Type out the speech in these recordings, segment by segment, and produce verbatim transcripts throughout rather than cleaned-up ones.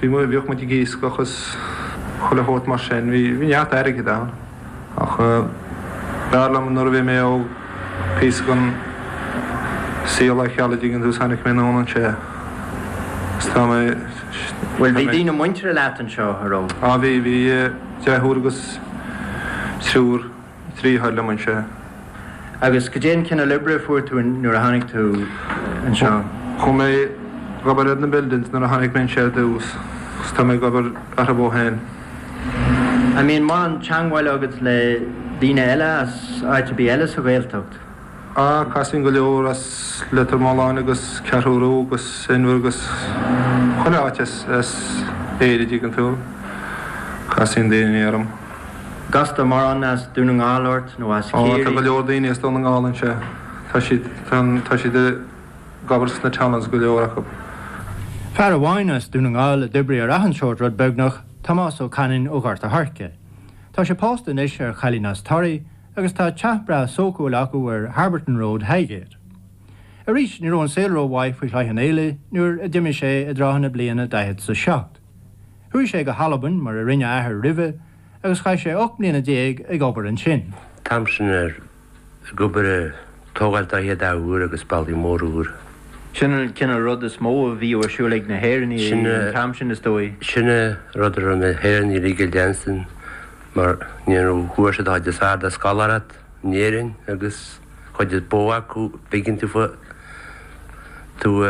bhí mu bhíoch mu gís gochas chula hót mar sin, bhí neart airige da. Ach bearlam nuair bhí mé ó pís gon síla chealadigh an dús hanig mé nónan sé. Tá mé... Well, bhí dína muintre leat an seo aró? Á, bhí bhí deúrgus trúr trí haile man sé. Agus go déan cinna libre fuair tú nuair a tháinig tú an seo? Chum mé gobar na buildings nuair a tháinig man sé dús. Tá mé gobar ar a bó hain. I mean, má an teanghil agad le dína eile as áit bí eile sa bhéaltocht? Á, casín go leor as letar máláin agus cearúrú agus inúr agus chuile áitis as éidir an túl. Casín daoine arm. Gasta mar an as dúna ngáirt nó as céirí? Á, tá go leor daoine as dúna ngálan sé. Tá si de gabars na challenge go leor achab. Fear bháin as dúna ngáil a dibrí ar ahanseoirt rud beagnach Tomás ó Canin ó Garta Harce. Tá sé pósta inis ar Chalínas Torry agus tá teathbra sócúil acu ar Harberton Road, Highgate. A rís ní rón saolró bhaith faoi chleithan éile nuair a diimi sé i dráhanna bliana daithead sa seacht. Thuaigh sé go Halaban mar a rinne aithir ribhe agus chaith sé och bliana déag ag obair an sin. Tamsin ar gobar tógáil daithead áúr agus baldí mórúr. Sinna cinna rud is mó a bhí ó siúlaigh na héireanní an tamsin is dói? Sinna rud ar na héireanní Rigel Jensen mar níanú thuair sé dáid is áda scalarat, néirin agus chuid is bó acu biginn tú fu tú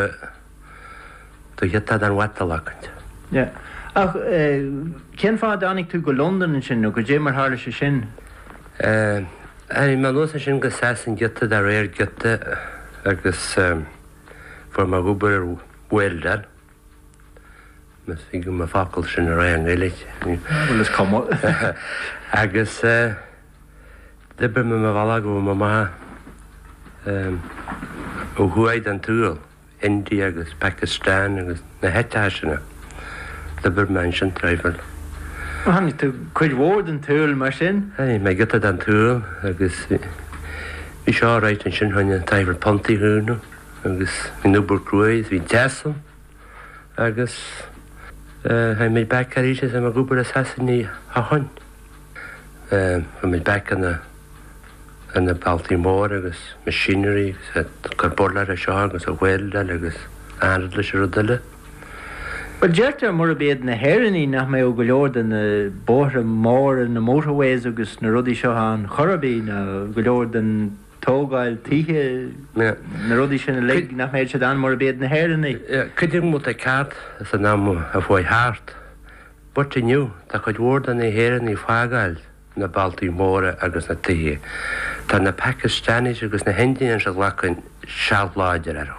tú hiatad an wata lacant. Ja. Ach, cén fád annig tú go London an sin nó go dé mar hála sé sin? Ai, má lúsa sin go sasin giatad ar réir giata agus for má gúbar ar bhfuildar. Mas fi go má facail sin a ré an éileid. Bhfuil is comá. Agus dibre me má bhela go má má ó huaid an túil, India agus Pakistan agus na hetáisina. Dibre me an sin treifil. Hannig tú chuid mhór an túil mar sin? Ai, mé gitad an túil agus bhí seo ráit an sin hain an taifil pontaí húnú agus hí núbúr cruaid, hí teasal agus ha mé becarí sé sem a gúbar a sasaní a hain. Ha mé bec an na Baltimore agus machinery agus carborlar a seo agus a bhfuildal agus anrad leis a rudaile. Well, Jerta mar a béad na héireanní nach mé ó go leor den na bóthra mór na motorways agus na rudí seo an chorabí na go leor den tógáil títhe na rudí sin na lig nach méid se dan mar a béad na héireanní. Cuidir mú a cart as a námú a bhfuil háart. Bort inniu, tá chuid mhór an na héireanní fágáil na Baltimore agus na títhe. Tá na Pakistanis agus na Hindians a ghlachan sealáidir aró.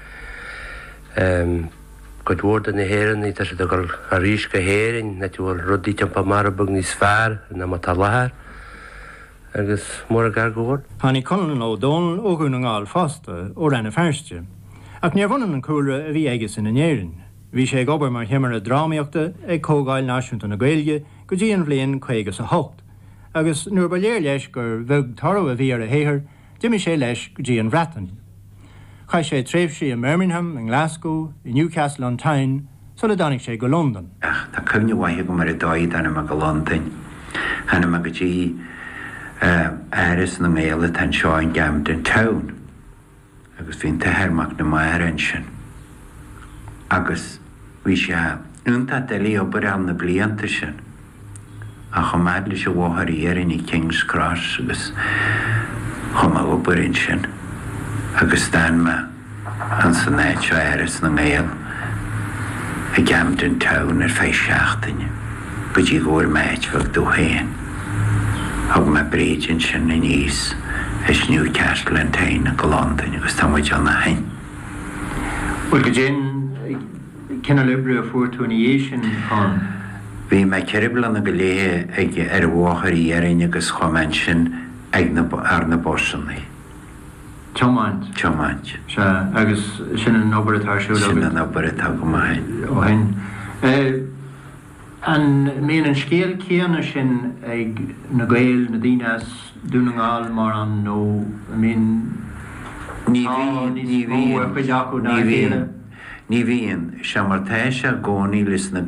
Go dúirda na héireanní tá sé gur a rís go héireann na bhfuil rudí teampa marabug níos fearr na má tá láthair agus mór a gar gohór. Tháinig Conan O'Donnell ó gún an gáil fásta ó rena fearste. Ach níor bhanan an cúra a bhí aige sin na néireann. Bhí sé ag obair mar himar a drámaíochta ag cógáil náisiúnta na Gaeilge go dtí an bhliain chuige sa hocht. Agus nuair ba léir leis gur bheag tarú a bhí ar a héair, diimi sé leis go dtí an bhreatain. Chai sé tréimh sí in Birmingham, in Glasgow, in Newcastle on Tyne, so le dánig sé go London. Ach, tá cumne waithe go mar a dóid anna me go London. Hanna me go dtí airis na méile tan seo in Camden Town. Agus bhín tathirmach na mair an sin. Agus bhí sé únta delí obair an na blianta sin. A chomáid leis a bhóthar éireann í King's Cross agus chuma obair in sin. Agus stan me an san éid seo airis na méil a Camden Town ar fé seachtaine. Go dtí góir méid fag dú héin. Thug me brídin sin na níos is Newcastle on Tyne go London agus tá muid an na hain. Bhfuil go déan cinna libre a fuair tú na dhé sin chun? Bhí me ceiribh lena go léthe ag ar bhóthar éireann agus chomain sin ag ar na borsannaí. Chomáint? Chomáint. Se agus sin an obair atá siúla? Sin an obair atá go maithain. Ó hain. An míon an scéal céanna sin ag na Gael na dínas dúna ngáil mar an nó I mean ní bhíon ní bhíon ní bhíon ní bhíon sem mar tá sé gcónaí lis na